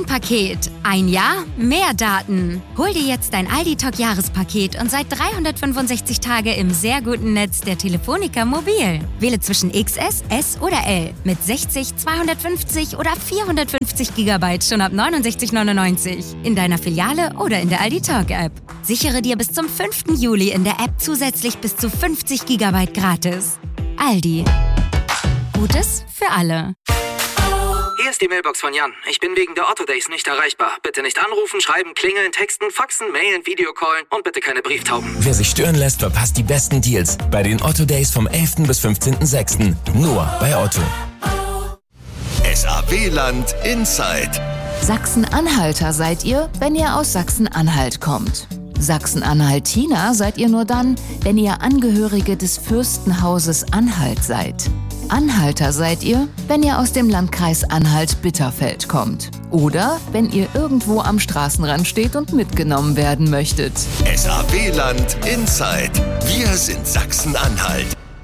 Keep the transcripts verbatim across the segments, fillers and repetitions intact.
Jahrespaket. Ein Jahr, mehr Daten. Hol dir jetzt dein Aldi-Talk Jahrespaket und seit dreihundertfünfundsechzig Tage im sehr guten Netz der Telefonica Mobil. Wähle zwischen X S, S oder L mit sechzig, zweihundertfünfzig oder vierhundertfünfzig Gigabyte schon ab neunundsechzig neunundneunzig in deiner Filiale oder in der Aldi-Talk-App. Sichere dir bis zum fünften Juli in der App zusätzlich bis zu fünfzig Gigabyte gratis. Aldi. Gutes für alle. Hier ist die Mailbox von Jan. Ich bin wegen der Otto Days nicht erreichbar. Bitte nicht anrufen, schreiben, klingeln, texten, faxen, mailen, Videocallen und bitte keine Brieftauben. Wer sich stören lässt, verpasst die besten Deals bei den Otto Days vom elften bis fünfzehnten sechsten Nur bei Otto. S A W-Land Inside. Sachsen-Anhalter seid ihr, wenn ihr aus Sachsen-Anhalt kommt. Sachsen-Anhaltiner seid ihr nur dann, wenn ihr Angehörige des Fürstenhauses Anhalt seid. Anhalter seid ihr, wenn ihr aus dem Landkreis Anhalt-Bitterfeld kommt. Oder wenn ihr irgendwo am Straßenrand steht und mitgenommen werden möchtet. S A W-Land Inside. Wir sind Sachsen-Anhalt.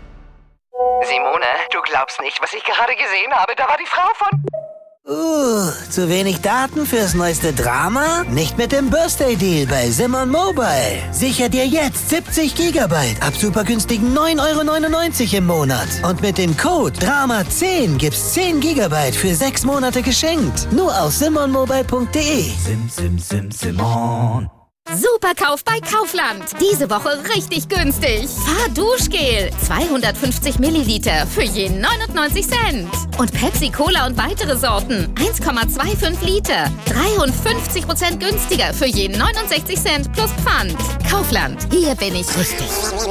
Simone, du glaubst nicht, was ich gerade gesehen habe. Da war die Frau von... Uh, zu wenig Daten fürs neueste Drama? Nicht mit dem Birthday-Deal bei Simon Mobile. Sicher dir jetzt siebzig Gigabyte ab super günstigen neun Euro neunundneunzig im Monat. Und mit dem Code Drama zehn gibt's zehn Gigabyte für sechs Monate geschenkt. Nur auf simon mobile punkt de. Sim, sim, sim, Simon. Superkauf bei Kaufland. Diese Woche richtig günstig. Fahrduschgel. zweihundertfünfzig Milliliter für je neunundneunzig Cent. Und Pepsi Cola und weitere Sorten. eins Komma fünfundzwanzig Liter. dreiundfünfzig Prozent günstiger für je neunundsechzig Cent plus Pfand. Kaufland. Hier bin ich richtig.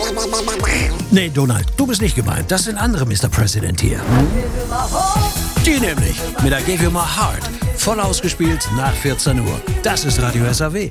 Nee, Donald, du bist nicht gemeint. Das sind andere Mister President hier. Die nämlich. Mit der Give You My Heart. Voll ausgespielt nach vierzehn Uhr. Das ist Radio S A W.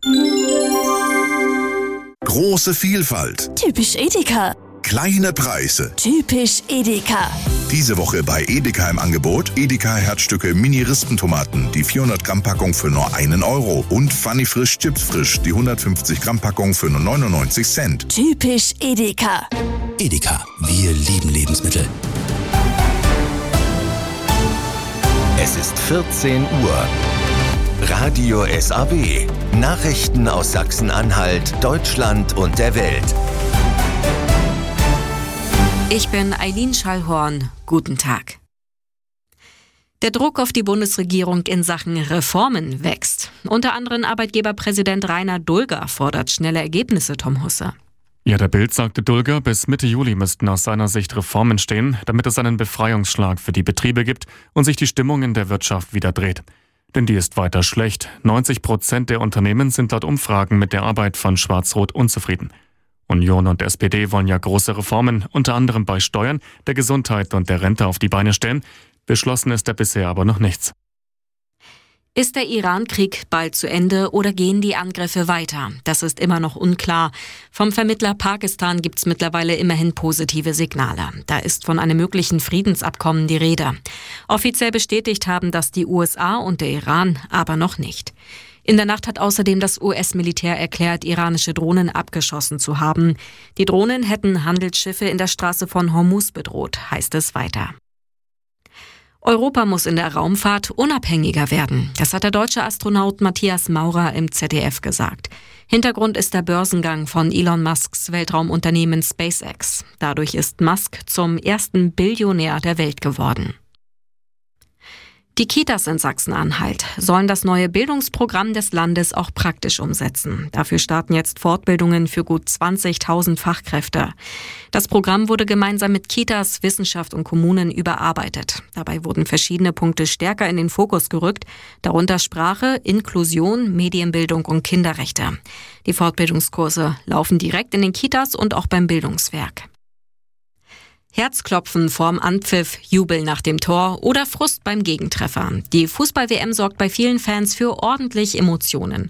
Große Vielfalt. Typisch Edeka. Kleine Preise. Typisch Edeka. Diese Woche bei Edeka im Angebot Edeka Herzstücke Mini-Rispentomaten, die vierhundert Gramm Packung für nur einen Euro. Und Funny Frisch Chips Frisch, die hundertfünfzig Gramm Packung für nur neunundneunzig Cent. Typisch Edeka. Edeka, wir lieben Lebensmittel. Es ist vierzehn Uhr. Radio S A W. Nachrichten aus Sachsen-Anhalt, Deutschland und der Welt. Ich bin Eileen Schallhorn. Guten Tag. Der Druck auf die Bundesregierung in Sachen Reformen wächst. Unter anderem Arbeitgeberpräsident Rainer Dulger fordert schnelle Ergebnisse, Tom Husse. Ja, der Bild sagte Dulger, bis Mitte Juli müssten aus seiner Sicht Reformen stehen, damit es einen Befreiungsschlag für die Betriebe gibt und sich die Stimmung in der Wirtschaft wieder dreht. Denn die ist weiter schlecht. neunzig Prozent der Unternehmen sind laut Umfragen mit der Arbeit von Schwarz-Rot unzufrieden. Union und S P D wollen ja große Reformen, unter anderem bei Steuern, der Gesundheit und der Rente auf die Beine stellen. Beschlossen ist da bisher aber noch nichts. Ist der Iran-Krieg bald zu Ende oder gehen die Angriffe weiter? Das ist immer noch unklar. Vom Vermittler Pakistan gibt es mittlerweile immerhin positive Signale. Da ist von einem möglichen Friedensabkommen die Rede. Offiziell bestätigt haben das die U S A und der Iran, aber noch nicht. In der Nacht hat außerdem das U S-Militär erklärt, iranische Drohnen abgeschossen zu haben. Die Drohnen hätten Handelsschiffe in der Straße von Hormuz bedroht, heißt es weiter. Europa muss in der Raumfahrt unabhängiger werden. Das hat der deutsche Astronaut Matthias Maurer im Z D F gesagt. Hintergrund ist der Börsengang von Elon Musks Weltraumunternehmen SpaceX. Dadurch ist Musk zum ersten Billionär der Welt geworden. Die Kitas in Sachsen-Anhalt sollen das neue Bildungsprogramm des Landes auch praktisch umsetzen. Dafür starten jetzt Fortbildungen für gut zwanzigtausend Fachkräfte. Das Programm wurde gemeinsam mit Kitas, Wissenschaft und Kommunen überarbeitet. Dabei wurden verschiedene Punkte stärker in den Fokus gerückt, darunter Sprache, Inklusion, Medienbildung und Kinderrechte. Die Fortbildungskurse laufen direkt in den Kitas und auch beim Bildungswerk. Herzklopfen vorm Anpfiff, Jubel nach dem Tor oder Frust beim Gegentreffer. Die Fußball-W M sorgt bei vielen Fans für ordentlich Emotionen.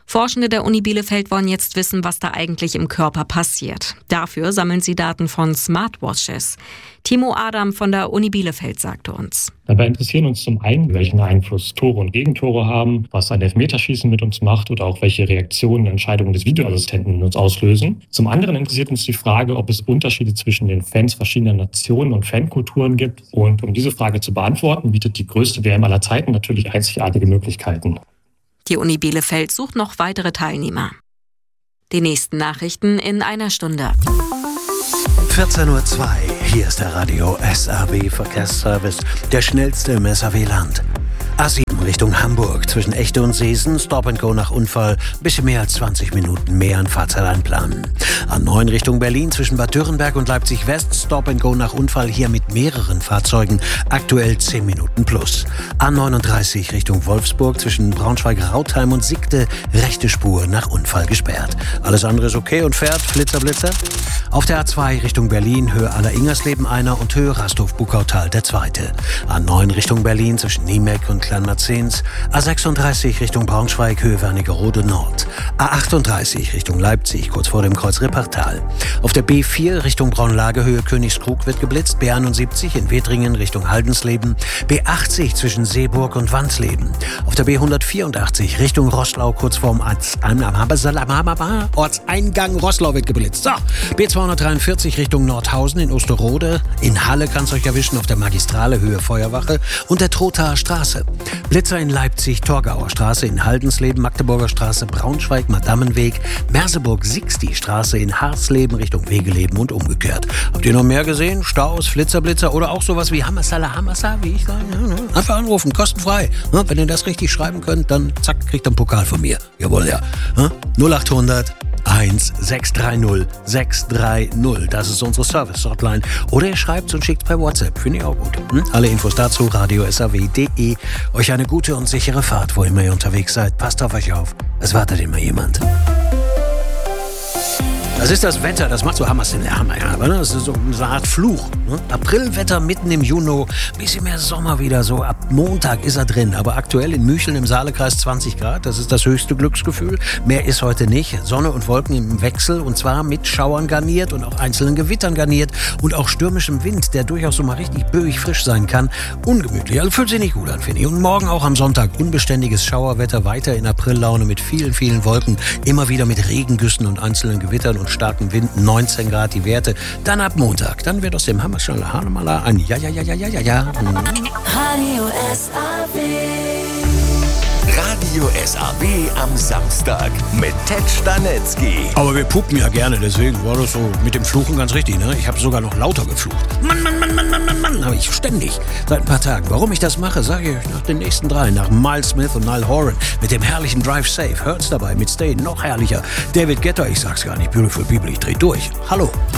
Forschende der Uni Bielefeld wollen jetzt wissen, was da eigentlich im Körper passiert. Dafür sammeln sie Daten von Smartwatches. Timo Adam von der Uni Bielefeld sagte uns: Dabei interessieren uns zum einen, welchen Einfluss Tore und Gegentore haben, was ein Elfmeterschießen mit uns macht oder auch welche Reaktionen Entscheidungen des Videoassistenten in uns auslösen. Zum anderen interessiert uns die Frage, ob es Unterschiede zwischen den Fans verschiedener Nationen und Fankulturen gibt. Und um diese Frage zu beantworten, bietet die größte W M aller Zeiten natürlich einzigartige Möglichkeiten. Die Uni Bielefeld sucht noch weitere Teilnehmer. Die nächsten Nachrichten in einer Stunde. vierzehn Uhr zwei, hier ist der Radio S A W Verkehrsservice, der schnellste im S A W-Land. A sieben Richtung Hamburg, zwischen Echte und Seesen, Stop and Go nach Unfall, bisschen mehr als zwanzig Minuten mehr an Fahrzeit einplanen. A neun Richtung Berlin, zwischen Bad Dürrenberg und Leipzig West, Stop and Go nach Unfall, hier mit mehreren Fahrzeugen, aktuell zehn Minuten plus. A neununddreißig Richtung Wolfsburg, zwischen Braunschweig-Rautheim und Siegte, rechte Spur nach Unfall gesperrt. Alles andere ist okay und fährt, Blitzer, Blitzer. Auf der A zwei Richtung Berlin, Höhe Aller-Ingersleben einer und Höhe Rasthof-Bukautal der zweite. A neun Richtung Berlin, zwischen Niemeck und Kleinmarzens. A sechsunddreißig Richtung Braunschweig, Höhe Wernigerode Nord. A achtunddreißig Richtung Leipzig, kurz vor dem Kreuz Rippertal. Auf der B vier Richtung Braunlage, Höhe Königskrug wird geblitzt. B einundsiebzig in Wedringen Richtung Haldensleben. B achtzig zwischen Seeburg und Wandsleben. Auf der B hundertvierundachtzig Richtung Roßlau, kurz vorm Ortseingang Roßlau wird geblitzt. So, B zweihundertdreiundvierzig Richtung Nordhausen in Osterode. In Halle kann es euch erwischen auf der Magistrale, Höhe Feuerwache und der Trothaer Straße. Blitzer in Leipzig, Torgauer Straße in Haldensleben, Magdeburger Straße, Braunschweig, Madammenweg, Merseburg-Sixty Straße in Harsleben Richtung Wegeleben und umgekehrt. Habt ihr noch mehr gesehen? Staus, Flitzer, Blitzer oder auch sowas wie Hammersala, Hammersa, wie ich sage? Einfach anrufen, kostenfrei. Wenn ihr das richtig schreiben könnt, dann zack, kriegt ihr einen Pokal von mir. Jawohl, ja. null achthundert eins sechs drei null sechs drei null. Das ist unsere Service-Hotline. Oder ihr schreibt und schickt per WhatsApp. Finde ich auch gut. Hm? Alle Infos dazu, radio s a w punkt d e. Euch eine gute und sichere Fahrt, wo immer ihr unterwegs seid. Passt auf euch auf. Es wartet immer jemand. Das ist das Wetter, das macht so Hammers in der Hammer. Ja, das ist so eine Art Fluch. Ne? Aprilwetter mitten im Juni, bisschen mehr Sommer wieder. So ab Montag ist er drin. Aber aktuell in Mücheln im Saalekreis zwanzig Grad. Das ist das höchste Glücksgefühl. Mehr ist heute nicht. Sonne und Wolken im Wechsel. Und zwar mit Schauern garniert und auch einzelnen Gewittern garniert. Und auch stürmischem Wind, der durchaus so mal richtig böig frisch sein kann. Ungemütlich. Also fühlt sich nicht gut an, finde ich. Und morgen auch am Sonntag unbeständiges Schauerwetter. Weiter in Aprillaune mit vielen, vielen Wolken. Immer wieder mit Regengüssen und einzelnen Gewittern und starken Wind, neunzehn Grad die Werte. Dann ab Montag, dann wird aus dem Hammerschnaller Hanemala ein Ja, ja, ja, ja, ja, ja, ja. Mhm. Radio S A W. Radio S A W am Samstag mit Ted Stanetzky. Aber wir pupen ja gerne, deswegen war das so mit dem Fluchen ganz richtig. Ne? Ich habe sogar noch lauter geflucht. Mann, Mann, Mann, Mann, Mann, Mann, Mann, habe ich ständig. Seit ein paar Tagen. Warum ich das mache, sage ich euch nach den nächsten drei. Nach Miles Smith und Niall Horan mit dem herrlichen Drive Safe. Hört's dabei mit Stay, noch herrlicher. David Guetta, ich sag's gar nicht. Beautiful People, ich dreh durch. Hallo.